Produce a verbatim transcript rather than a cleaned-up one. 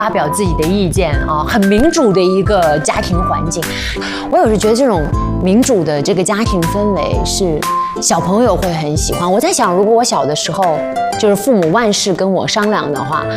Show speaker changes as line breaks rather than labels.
发表自己的意见啊，很民主的一个家庭环境。我有时觉得这种民主的这个家庭氛围是小朋友会很喜欢。我在想，如果我小的时候就是父母万事跟我商量的话，